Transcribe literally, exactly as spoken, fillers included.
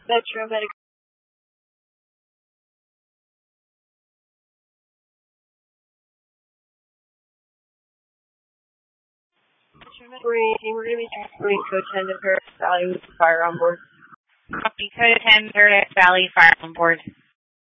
Metro Medical. We're going to be transporting Code ten to Paradise Valley with the fire on board. Copy. Code ten, Paradise Valley, fire on board.